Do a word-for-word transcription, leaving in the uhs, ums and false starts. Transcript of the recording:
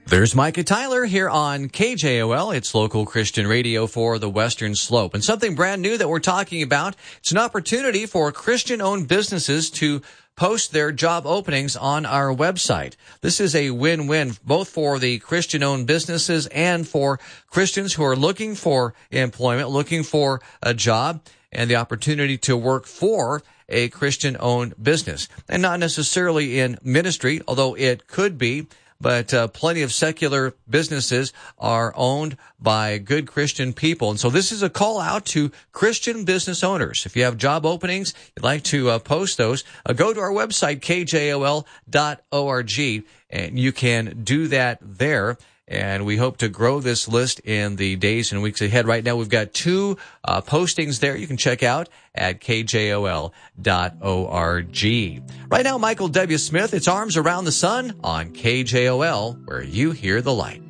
There's Micah Tyler here on K J O L. It's local Christian radio for the Western Slope. And something brand new that we're talking about, it's an opportunity for Christian-owned businesses to post their job openings on our website. This is a win-win both for the Christian-owned businesses and for Christians who are looking for employment, looking for a job, and the opportunity to work for a Christian-owned business. And not necessarily in ministry, although it could be. But uh, plenty of secular businesses are owned by good Christian people. And so this is a call out to Christian business owners. If you have job openings, you'd like to uh, post those, uh, go to our website, K J O L dot org, and you can do that there. And we hope to grow this list in the days and weeks ahead. Right now, we've got two uh, postings there you can check out at K J O L dot org. Right now, Michael W. Smith, it's Arms Around the Sun on K J O L, where you hear the light.